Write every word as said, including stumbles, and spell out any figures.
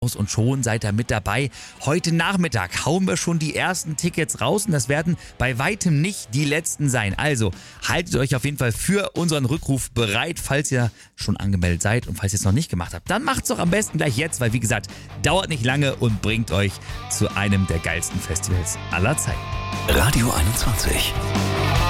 und schon seid ihr mit dabei. Heute Nachmittag hauen wir schon die ersten Tickets raus und das werden bei weitem nicht die letzten sein. Also haltet euch auf jeden Fall für unseren Rückruf bereit, falls ihr schon angemeldet seid und falls ihr es noch nicht gemacht habt. Dann macht's doch am besten gleich jetzt, weil wie gesagt, dauert nicht lange und bringt euch zu einem der geilsten Festivals aller Zeiten. Radio einundzwanzig.